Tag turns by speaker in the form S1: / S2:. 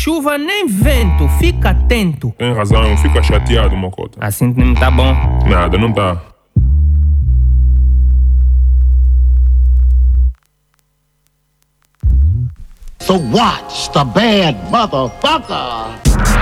S1: chuva nem vento, fica atento.
S2: Tem razão, fica chateado, Mocota.
S1: Assim não tá bom.
S2: Nada, não tá.
S3: So watch the bad motherfucker.